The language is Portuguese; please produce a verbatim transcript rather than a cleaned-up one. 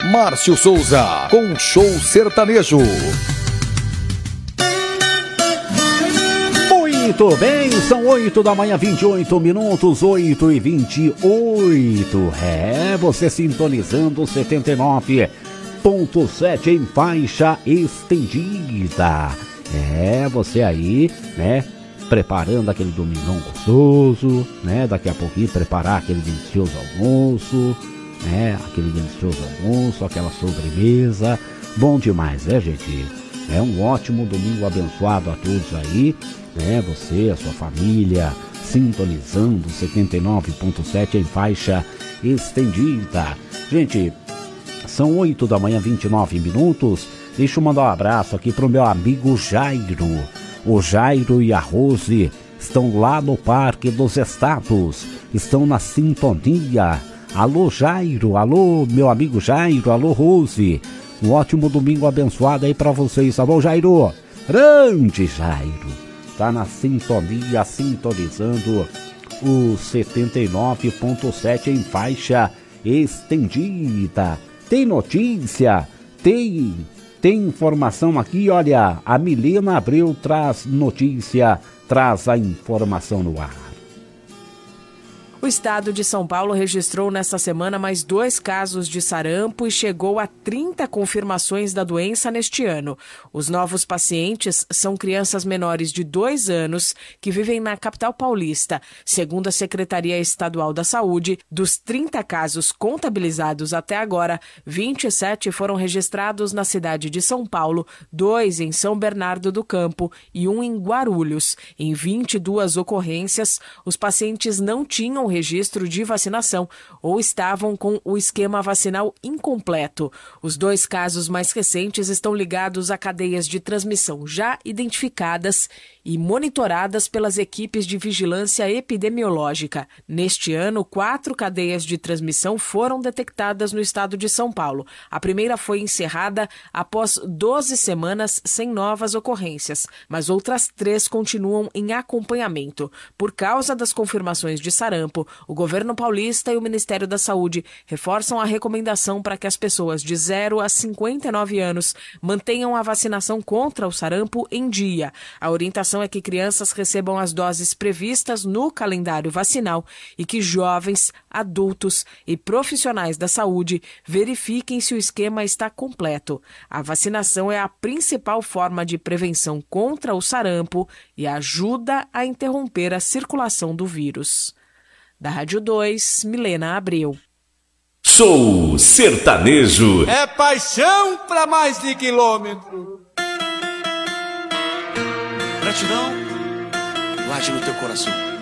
Márcio Souza, com Show Sertanejo. Muito bem, são oito da manhã, vinte e oito minutos, oito e vinte e oito. É, você sintonizando setenta e nove ponto sete em faixa estendida. É, você aí, né, preparando aquele domingão gostoso, né, daqui a pouquinho preparar aquele delicioso almoço, né, aquele delicioso almoço, aquela sobremesa. Bom demais, né, gente? É um ótimo domingo abençoado a todos aí. Né, você, a sua família, sintonizando setenta e nove ponto sete em faixa estendida. Gente, são oito da manhã, vinte e nove minutos. Deixa eu mandar um abraço aqui pro meu amigo Jairo. O Jairo e a Rose estão lá no Parque dos Estados, estão na sintonia. Alô Jairo, alô meu amigo Jairo, alô Rose. Um ótimo domingo abençoado aí pra vocês, tá bom, Jairo? Grande Jairo. Tá na sintonia, sintonizando o setenta e nove ponto sete em faixa estendida. Tem notícia, tem, tem informação aqui, olha, a Milena Abreu traz notícia, traz a informação no ar. O estado de São Paulo registrou nesta semana mais dois casos de sarampo e chegou a trinta confirmações da doença neste ano. Os novos pacientes são crianças menores de dois anos que vivem na capital paulista. Segundo a Secretaria Estadual da Saúde, dos trinta casos contabilizados até agora, vinte e sete foram registrados na cidade de São Paulo, dois em São Bernardo do Campo e um em Guarulhos. Em vinte e duas ocorrências, os pacientes não tinham registro de vacinação ou estavam com o esquema vacinal incompleto. Os dois casos mais recentes estão ligados a cadeias de transmissão já identificadas e monitoradas pelas equipes de vigilância epidemiológica. Neste ano, quatro cadeias de transmissão foram detectadas no estado de São Paulo. A primeira foi encerrada após doze semanas sem novas ocorrências, mas outras três continuam em acompanhamento. Por causa das confirmações de sarampo, o governo paulista e o Ministério da Saúde reforçam a recomendação para que as pessoas de zero a cinquenta e nove anos mantenham a vacinação contra o sarampo em dia. A orientação é que crianças recebam as doses previstas no calendário vacinal e que jovens, adultos e profissionais da saúde verifiquem se o esquema está completo. A vacinação é a principal forma de prevenção contra o sarampo e ajuda a interromper a circulação do vírus. Da Rádio dois, Milena Abreu. Show Sertanejo. É paixão pra mais de quilômetro. Gratidão, guarde no teu coração.